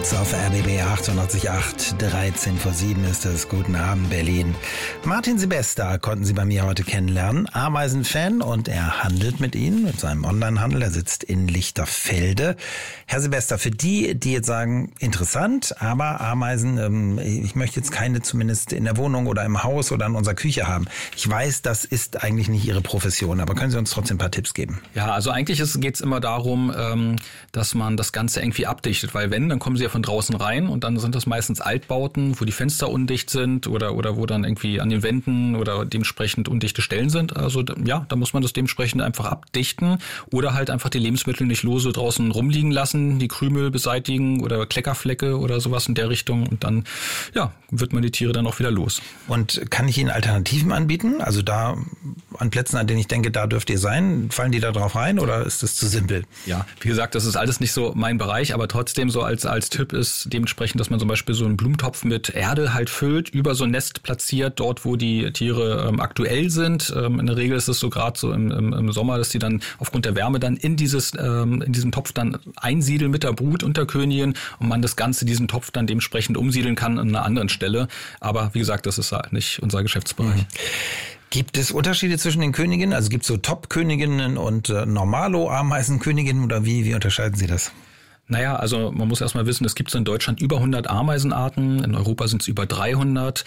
Ends auf RBB 88.8, 13 vor 7 ist es. Guten Abend, Berlin. Martin Sebesta konnten Sie bei mir heute kennenlernen. Ameisenfan, und er handelt mit Ihnen, mit seinem Onlinehandel. Er sitzt in Lichterfelde. Herr Sebesta, für die jetzt sagen, interessant, aber Ameisen, ich möchte jetzt keine zumindest in der Wohnung oder im Haus oder in unserer Küche haben. Ich weiß, das ist eigentlich nicht Ihre Profession, aber können Sie uns trotzdem ein paar Tipps geben? Ja, also eigentlich geht es immer darum, dass man das Ganze irgendwie abdichtet, weil dann kommen sie ja von draußen rein und dann sind das meistens Altbauten, wo die Fenster undicht sind oder wo dann irgendwie an den Wänden oder dementsprechend undichte Stellen sind. Also ja, da muss man das dementsprechend einfach abdichten oder halt einfach die Lebensmittel nicht lose draußen rumliegen lassen, die Krümel beseitigen oder Kleckerflecke oder sowas in der Richtung, und dann ja, wird man die Tiere dann auch wieder los. Und kann ich Ihnen Alternativen anbieten? Also da an Plätzen, an denen ich denke, da dürft ihr sein, fallen die da drauf rein oder ist das zu simpel? Ja, wie gesagt, das ist alles nicht so mein Bereich, aber trotzdem so als Tipp ist dementsprechend, dass man zum Beispiel so einen Blumentopf mit Erde halt füllt, über so ein Nest platziert, dort wo die Tiere aktuell sind. In der Regel ist es so gerade so im Sommer, dass die dann aufgrund der Wärme dann in diesen Topf dann einsiedeln mit der Brut und der Königin und man das Ganze, diesen Topf dann dementsprechend umsiedeln kann an einer anderen Stelle. Aber wie gesagt, das ist halt nicht unser Geschäftsbereich. Gibt es Unterschiede zwischen den Königinnen? Also gibt es so Top-Königinnen und Normalo-Ameisenköniginnen oder wie unterscheiden Sie das? Naja, also man muss erstmal wissen, es gibt in Deutschland über 100 Ameisenarten, in Europa sind es über 300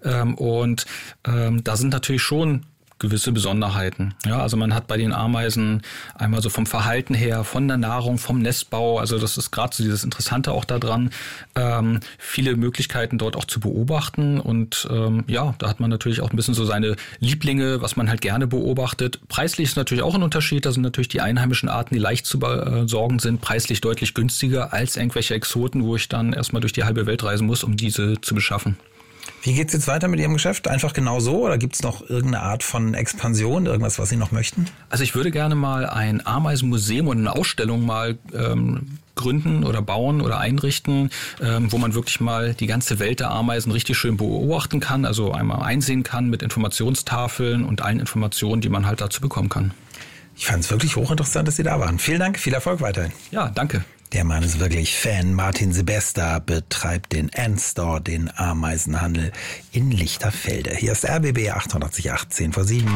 da sind natürlich schon gewisse Besonderheiten. Ja, also man hat bei den Ameisen einmal so vom Verhalten her, von der Nahrung, vom Nestbau, also das ist gerade so dieses Interessante auch daran, viele Möglichkeiten dort auch zu beobachten und ja, da hat man natürlich auch ein bisschen so seine Lieblinge, was man halt gerne beobachtet. Preislich ist natürlich auch ein Unterschied, da sind natürlich die einheimischen Arten, die leicht zu besorgen sind, preislich deutlich günstiger als irgendwelche Exoten, wo ich dann erstmal durch die halbe Welt reisen muss, um diese zu beschaffen. Wie geht's jetzt weiter mit Ihrem Geschäft? Einfach genau so oder gibt's noch irgendeine Art von Expansion, irgendwas, was Sie noch möchten? Also ich würde gerne mal ein Ameisenmuseum und eine Ausstellung mal gründen oder bauen oder einrichten, wo man wirklich mal die ganze Welt der Ameisen richtig schön beobachten kann, also einmal einsehen kann mit Informationstafeln und allen Informationen, die man halt dazu bekommen kann. Ich fand es wirklich hochinteressant, dass Sie da waren. Vielen Dank, viel Erfolg weiterhin. Ja, danke. Der Mann ist wirklich Fan. Martin Sebesta betreibt den Endstore, den Ameisenhandel in Lichterfelde. Hier ist RBB 88.8, 10 vor 7.